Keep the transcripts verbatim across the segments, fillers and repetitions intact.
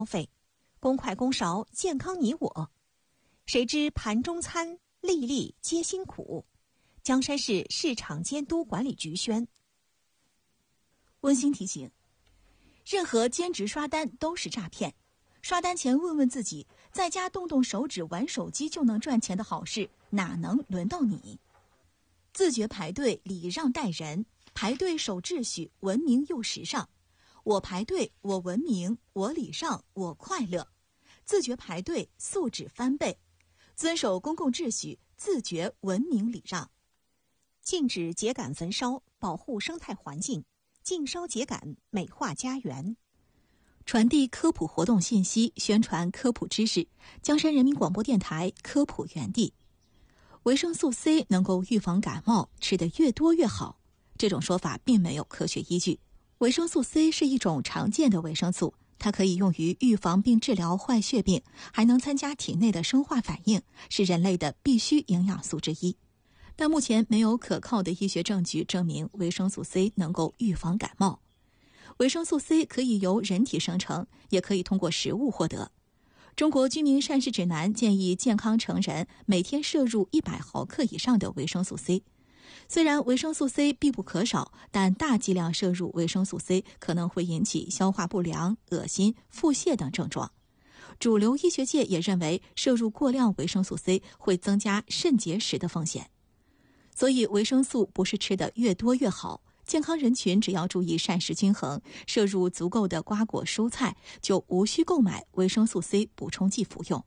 费，公筷公勺，健康你我。谁知盘中餐，粒粒皆辛苦。江山市市场监督管理局宣。 温馨提醒：任何兼职刷单都是诈骗。刷单前问问自己，在家动动手指玩手机就能赚钱的好事，哪能轮到你？自觉排队，礼让待人，排队守秩序，文明又时尚。我排队，我文明，我礼让，我快乐。自觉排队，素质翻倍。遵守公共秩序，自觉文明礼让。 禁止秸秆焚烧，保护生态环境；禁烧秸秆，美化家园。 传递科普活动信息，宣传科普知识。江山人民广播电台科普园地。维生素 C 能够预防感冒，吃得越多越好。这种说法并没有科学依据。维生素 C 是一种常见的维生素，它可以用于预防并治疗坏血病，还能参加体内的生化反应，是人类的必需营养素之一。但目前没有可靠的医学证据证明维生素 C 能够预防感冒。维生素 C 可以由人体生成，也可以通过食物获得。中国居民膳食指南建议健康成人每天摄入一百毫克以上的维生素 C。虽然维生素 C 必不可少，但大剂量摄入维生素 C 可能会引起消化不良、恶心、腹泻等症状。主流医学界也认为，摄入过量维生素 C 会增加肾结石的风险。所以维生素不是吃得越多越好，健康人群只要注意膳食均衡，摄入足够的瓜果蔬菜，就无需购买维生素 C 补充剂服用。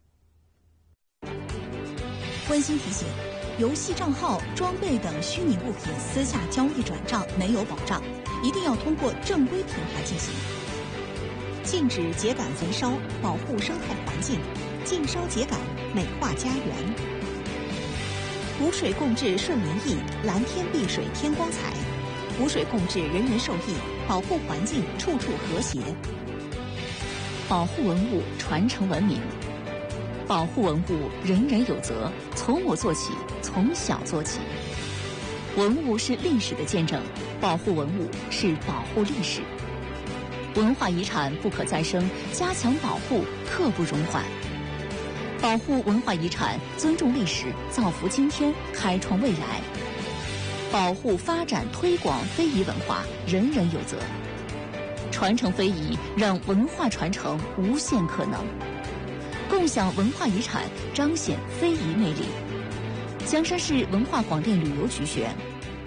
温馨提醒：游戏账号、装备等虚拟物品私下交易转账没有保障，一定要通过正规平台进行。 禁止秸秆焚烧，保护生态环境；禁烧秸秆，美化家园。湖水共治顺民意，蓝天碧水天光彩。湖水共治，人人受益，保护环境，处处和谐。 保护文物，传承文明。保护文物，人人有责，从我做起，从小做起。文物是历史的见证，保护文物是保护历史。文化遗产不可再生，加强保护，刻不容缓。保护文化遗产，尊重历史，造福今天，开创未来。保护、发展、推广非遗文化，人人有责。传承非遗，让文化传承无限可能。共享文化遗产，彰显非遗魅力。江山市文化广电旅游局宣。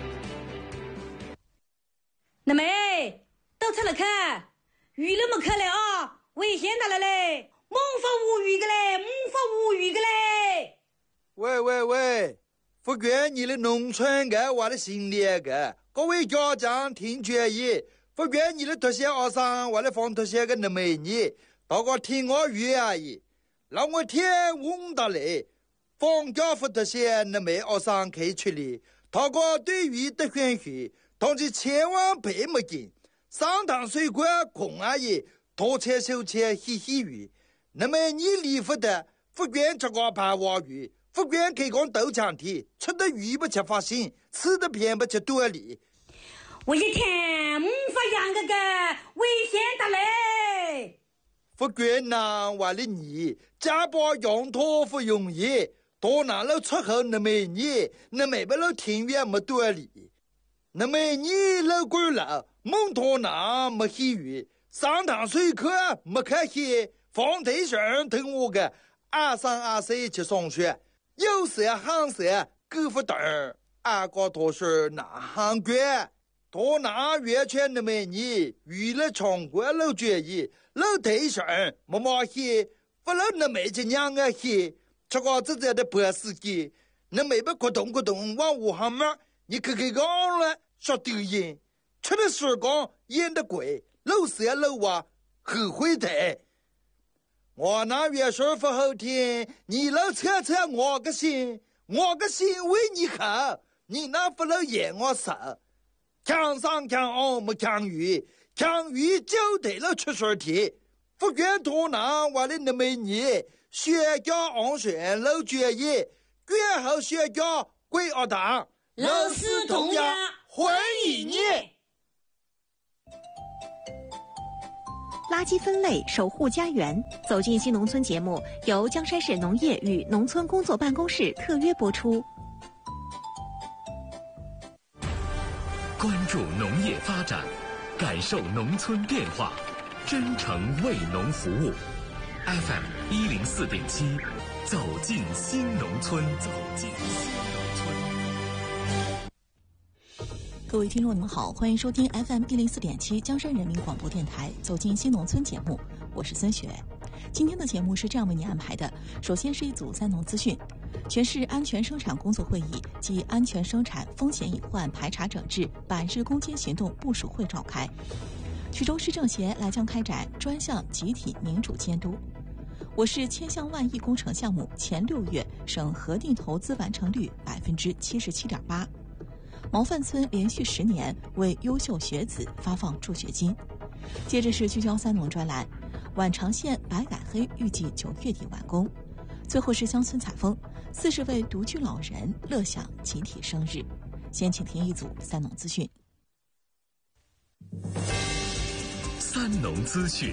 那妹，到车了看，鱼了没看了啊？危险的了嘞，猛发无语的嘞，猛发无语的嘞。 喂喂喂！福建你的农村的我的心里的各位家长听决议，福建你的特些学生我的放特些个那美女，大家听我语而已。让我天问到嘞，放假福特些那美学生可以出来，他个对于的选许，同时千万别没劲，上堂水果空而已，多切手切嘻嘻语，那么你离福的福建这个排话语。福建开工豆浆体，吃的鱼不吃发心，吃的偏不吃多里。 我一天唔发养个个危险的嘞。 福建呐，为了你，家把养托不容易，多拿了出口那么你，那没不了庭院没多里，那么你老贵了，蒙托拿没喜鱼，上堂水课没看戏，放对象等我个二三二四去上学。有时行时够不等二个多是哪行官多拿月圈的美女娱乐场国老决议老对象妈妈些不老那没这娘啊些这个自己的博士机那没不咕咚咕咚往武汉嘛你可给讲了说丢人吃的时光演的鬼老时老啊后悔的我那月说不好听，你老扯扯我个心，我个心为你好，你那不能演我手。强上强下没强鱼，强鱼就得了出水题。福建多南我的那么你，学家安选老决议，最后学家归二党， 老师同样欢迎你。 垃圾分类，守护家园。走进新农村节目由江山市农业与农村工作办公室特约播出。 关注农业发展，感受农村变化，真诚为农服务。F M 一零四点七，走进新农村，走进新农村。 各位听众，你们好，欢迎收听 F M 一零四点七江山人民广播电台《走进新农村》节目，我是孙雪。今天的节目是这样为您安排的：首先是一组三农资讯，全市安全生产工作会议及安全生产风险隐患排查整治百日攻坚行动部署会召开。衢州市政协来将开展专项集体民主监督。我市千项万亿工程项目前六月省核定投资完成率百分之七十七点八。毛范村连续十年为优秀学子发放助学金。接着是聚焦三农专栏，宛长县白改黑预计九月底完工。最后是乡村采风，四十位独居老人乐享集体生日。先请听一组三农资讯。 三农资讯。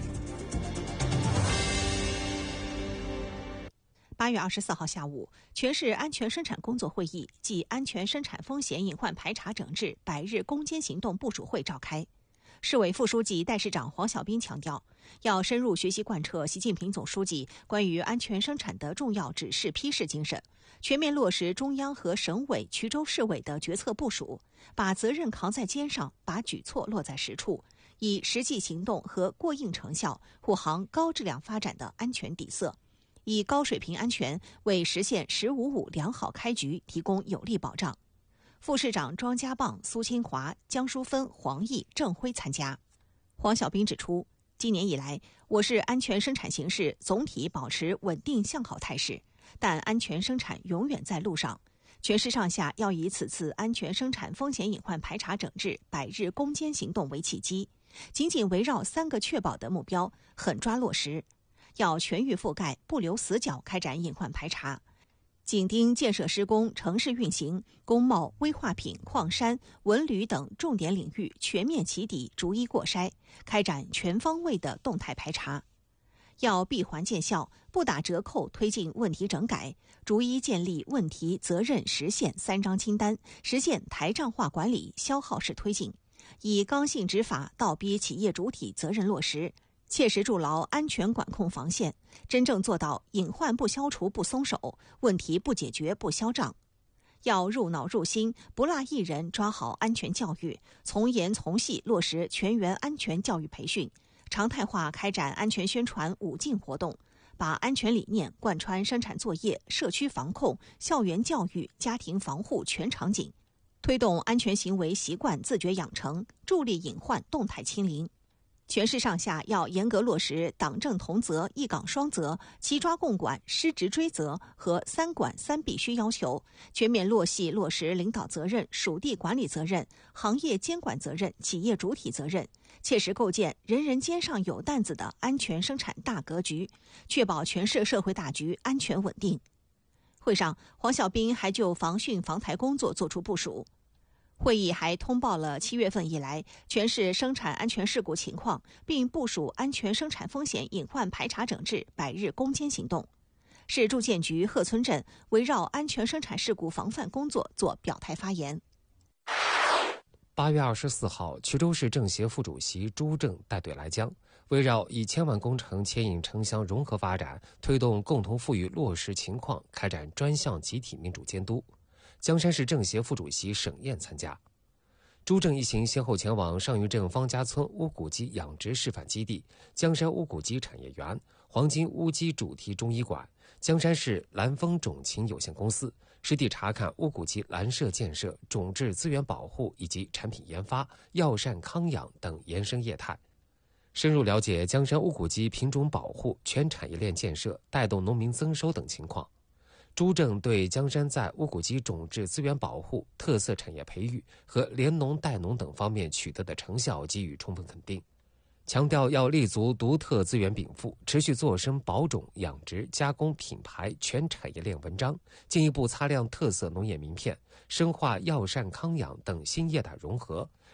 八月二十四号下午，全市安全生产工作会议暨安全生产风险隐患排查整治百日攻坚行动部署会召开。市委副书记、代市长黄小斌强调，要深入学习贯彻习近平总书记关于安全生产的重要指示批示精神，全面落实中央和省委、衢州市委的决策部署，把责任扛在肩上，把举措落在实处，以实际行动和过硬成效护航高质量发展的安全底色，以高水平安全为实现“十五五”良好开局提供有力保障。副市长庄家棒、苏清华、江淑芬、黄毅、郑辉参加。黄小斌指出，今年以来，我市安全生产形势总体保持稳定向好态势，但安全生产永远在路上。全市上下要以此次安全生产风险隐患排查整治百日攻坚行动为契机，紧紧围绕三个确保的目标狠抓落实，要全域覆盖、不留死角开展隐患排查，紧盯建设施工、城市运行、工贸、危化品、矿山、文旅等重点领域全面起底，逐一过筛，开展全方位的动态排查。要闭环见效，不打折扣推进问题整改，逐一建立问题、责任、实现三张清单，实现台账化管理、消耗式推进，以刚性执法倒逼企业主体责任落实，切实筑牢安全管控防线，真正做到隐患不消除不松手，问题不解决不消账。要入脑入心，不落一人抓好安全教育，从严从细落实全员安全教育培训，常态化开展安全宣传五进活动，把安全理念贯穿生产作业、社区防控、校园教育、家庭防护全场景，推动安全行为习惯自觉养成，助力隐患动态清零。全市上下要严格落实党政同责、一岗双责、齐抓共管、失职追责和三管三必须要求，全面落细落实领导责任、属地管理责任、行业监管责任、企业主体责任，切实构建人人肩上有担子的安全生产大格局，确保全市社会大局安全稳定。会上，黄小斌还就防汛防台工作作出部署。会议还通报了七月份以来全市生产安全事故情况，并部署安全生产风险隐患排查整治百日攻坚行动。市住建局鹤村镇围绕安全生产事故防范工作做表态发言。 八月二十四号，衢州市政协副主席朱正带队来江，围绕以千万工程牵引城乡融合发展，推动共同富裕落实情况，开展专项集体民主监督。江山市政协副主席沈燕参加。朱正一行先后前往上虞镇方家村乌骨鸡养殖示范基地、江山乌骨鸡产业园、黄金乌鸡主题中医馆、江山市蓝丰种禽有限公司，实地查看乌骨鸡栏舍建设、种质资源保护以及产品研发、药膳康养等延伸业态，深入了解江山乌骨鸡品种保护、全产业链建设、带动农民增收等情况。朱正对江山在乌骨鸡种质资源保护、特色产业培育和联农带农等方面取得的成效给予充分肯定，强调要立足独特资源禀赋，持续做深保种、养殖、加工、品牌全产业链文章，进一步擦亮特色农业名片，深化药膳康养等新业态融合，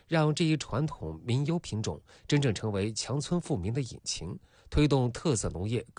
让这一传统民优品种真正成为强村富民的引擎，推动特色农业